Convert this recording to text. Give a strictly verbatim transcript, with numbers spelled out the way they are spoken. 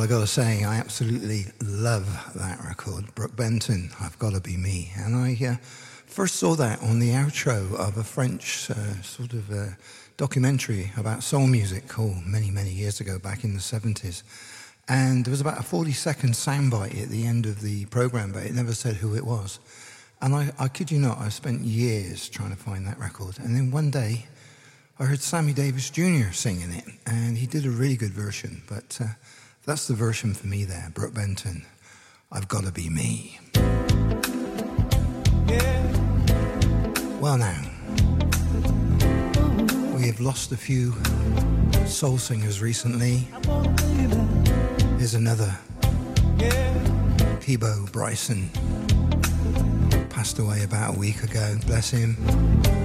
Well, I got to say, I absolutely love that record, Brooke Benton, I've Got to Be Me. And I uh, first saw that on the outro of a French uh, sort of uh, documentary about soul music called many, many years ago, back in the seventies. And there was about a forty-second soundbite at the end of the program, but it never said who it was. And I, I kid you not, I spent years trying to find that record. And then one day, I heard Sammy Davis Junior singing it, and he did a really good version, but uh, that's the version for me there, Brooke Benton, I've Got to Be Me. Yeah. Well now, we have lost a few soul singers recently. Here's another, Peabo Bryson, passed away about a week ago, bless him.